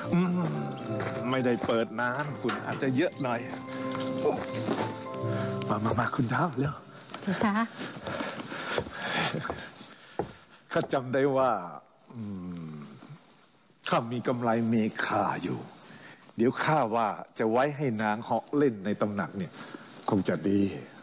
ไม่ได้เปิดนานฝุ่นอาจจะเยอะหน่อยมาคุณดาวเร็วค่ะข้าจำได้ว่าข้ามีกำไรเมฆาอยู่ เดี๋ยวข้าว่าจะไว้ให้นางเหาะเล่นในตำหนักเนี่ยคงจะดี